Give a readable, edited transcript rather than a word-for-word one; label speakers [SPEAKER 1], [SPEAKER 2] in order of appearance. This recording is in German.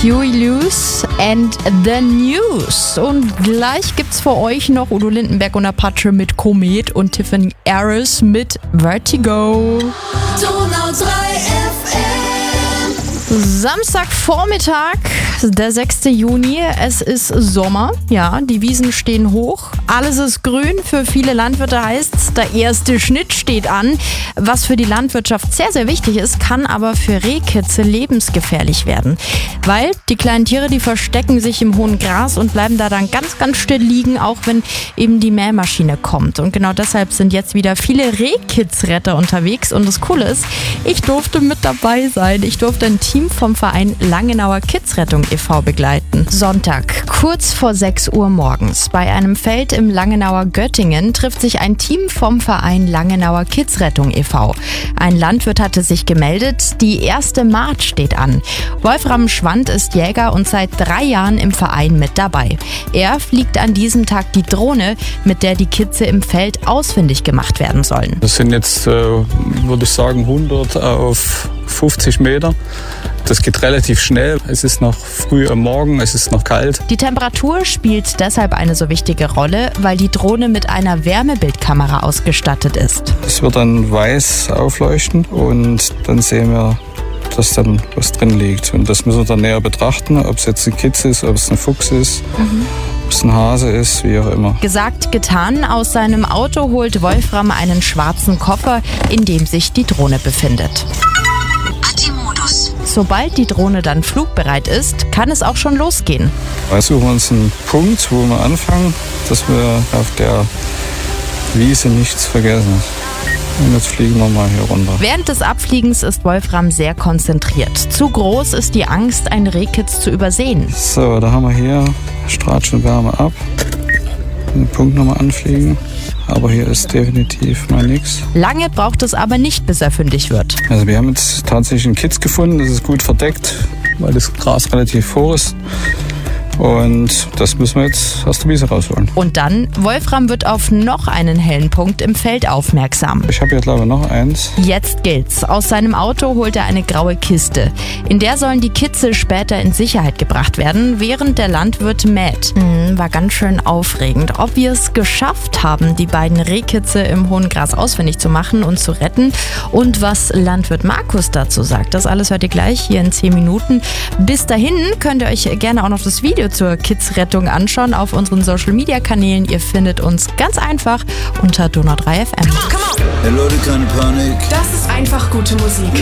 [SPEAKER 1] Huey Lewis and the News. Und gleich gibt's für euch noch Udo Lindenberg und Apache mit Komet und Tiffany Harris mit Vertigo.
[SPEAKER 2] Donau 3 FM.
[SPEAKER 1] Samstagvormittag, der 6. Juni. Es ist Sommer. Ja, die Wiesen stehen hoch. Alles ist grün. Für viele Landwirte heißt's, der erste Schnitt steht an. Was für die Landwirtschaft sehr, sehr wichtig ist, kann aber für Rehkitze lebensgefährlich werden. Weil die kleinen Tiere, die verstecken sich im hohen Gras und bleiben da dann ganz, ganz still liegen, auch wenn eben die Mähmaschine kommt. Und genau deshalb sind jetzt wieder viele Rehkitzretter unterwegs. Und das Coole ist, ich durfte mit dabei sein. Ich durfte ein Team vom Verein Langenauer Kidsrettung e.V. begleiten. Sonntag, kurz vor 6 Uhr morgens, bei einem Feld im Langenauer Göttingen trifft sich ein Team vom Verein Langenauer Kidsrettung e.V. Ein Landwirt hatte sich gemeldet, die erste Mahd steht an. Wolfram Schwand ist Jäger und seit 3 Jahren im Verein mit dabei. Er fliegt an diesem Tag die Drohne, mit der die Kitze im Feld ausfindig gemacht werden sollen.
[SPEAKER 3] Das sind jetzt, würde ich sagen, 100 auf 50 Meter. Das geht relativ schnell. Es ist noch früh am Morgen, es ist noch kalt.
[SPEAKER 1] Die Temperatur spielt deshalb eine so wichtige Rolle, weil die Drohne mit einer Wärmebildkamera ausgestattet ist.
[SPEAKER 3] Es wird dann weiß aufleuchten und dann sehen wir, dass dann was drin liegt. Und das müssen wir dann näher betrachten, ob es jetzt eine Kitze ist, ob es ein Fuchs ist. Ob es ein Hase ist, wie auch immer.
[SPEAKER 1] Gesagt, getan. Aus seinem Auto holt Wolfram einen schwarzen Koffer, in dem sich die Drohne befindet. Sobald die Drohne dann flugbereit ist, kann es auch schon losgehen.
[SPEAKER 3] Wir suchen uns einen Punkt, wo wir anfangen, dass wir auf der Wiese nichts vergessen. Und jetzt fliegen wir mal hier runter.
[SPEAKER 1] Während des Abfliegens ist Wolfram sehr konzentriert. Zu groß ist die Angst, einen Rehkitz zu übersehen.
[SPEAKER 3] So, da haben wir hier strahlt schon Wärme ab. Den Punkt nochmal anfliegen. Aber hier ist definitiv mal nichts.
[SPEAKER 1] Lange braucht es aber nicht, bis er fündig wird.
[SPEAKER 3] Also wir haben jetzt tatsächlich einen Kitz gefunden. Das ist gut verdeckt, weil das Gras relativ hoch ist. Und das müssen wir jetzt aus der Wiese rausholen.
[SPEAKER 1] Und dann, Wolfram wird auf noch einen hellen Punkt im Feld aufmerksam.
[SPEAKER 3] Ich habe hier, glaube ich, noch eins.
[SPEAKER 1] Jetzt gilt's. Aus seinem Auto holt er eine graue Kiste. In der sollen die Kitze später in Sicherheit gebracht werden, während der Landwirt mäht. War ganz schön aufregend. Ob wir es geschafft haben, die beiden Rehkitze im hohen Gras ausfindig zu machen und zu retten und was Landwirt Markus dazu sagt, das alles hört ihr gleich hier in 10 Minuten. Bis dahin könnt ihr euch gerne auch noch das Video zur Kidsrettung anschauen auf unseren Social-Media-Kanälen. Ihr findet uns ganz einfach unter Donau 3 FM.
[SPEAKER 2] Hey Leute, keine Panik.
[SPEAKER 4] Das ist einfach gute Musik.